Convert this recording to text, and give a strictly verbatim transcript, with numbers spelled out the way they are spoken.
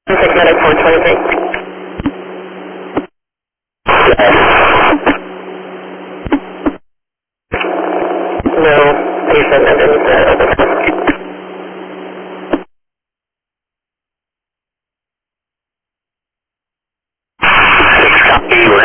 Take medic four twenty-three. No patient underneath the overpass. Copy.